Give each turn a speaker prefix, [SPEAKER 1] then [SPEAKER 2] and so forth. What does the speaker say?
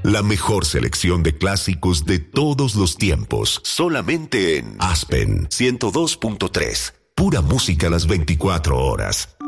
[SPEAKER 1] La mejor selección de clásicos de todos los tiempos. Solamente en Aspen 102.3. Pura música las 24 horas.